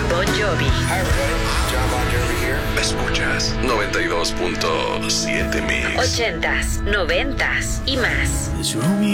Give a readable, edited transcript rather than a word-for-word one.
Bon Jovi. Hi everybody, John Bon Jovi here. Escuchas 92.7 Mix. 80s, 90s y más.